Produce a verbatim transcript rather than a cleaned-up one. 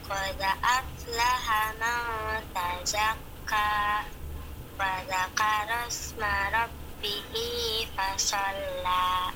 Qad aflaha man tazakka wa dzakara isma rabbih fasalla.